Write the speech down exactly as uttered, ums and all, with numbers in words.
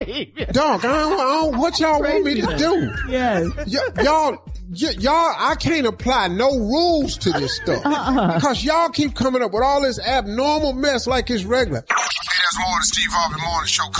behavior. Dog, I don't, I don't, what y'all want me to do? Yes. Y- y'all, y- y'all, I can't apply no rules to this stuff. Uh-uh. Because y'all keep coming up with all this abnormal mess like it's regular. Hey, that's more of the Steve Harvey Morning Show.